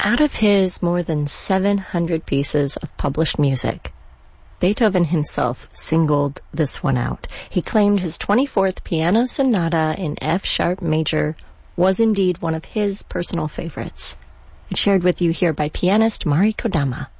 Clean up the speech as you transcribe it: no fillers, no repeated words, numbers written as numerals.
out of his more than 700 pieces of published music, Beethoven himself singled this one out. He claimed his 24th Piano Sonata in F-sharp major was indeed one of his personal favorites. It's shared with you here by pianist Mari Kodama.